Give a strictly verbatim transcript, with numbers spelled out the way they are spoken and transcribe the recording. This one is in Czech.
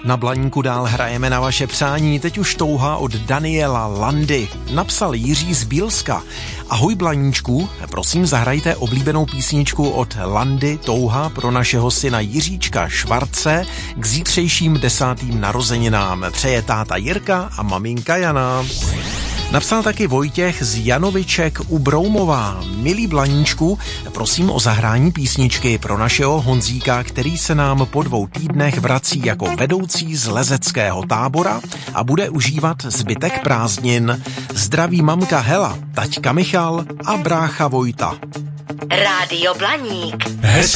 Na Blaníku dál hrajeme na vaše přání, teď už touha od Daniela Landy. Napsal Jiří z Bílska. Ahoj Blaníčku, prosím zahrajte oblíbenou písničku od Landy Touha pro našeho syna Jiříčka Švarce k zítřejším desátým narozeninám. Přeje táta Jirka a maminka Jana. Napsal taky Vojtěch z Janoviček u Broumová. Milý Blaníčku, prosím o zahrání písničky pro našeho Honzíka, který se nám po dvou týdnech vrací jako vedoucí z lezeckého tábora a bude užívat zbytek prázdnin. Zdraví mamka Hela, taťka Michal a brácha Vojta. Rádio Blaník.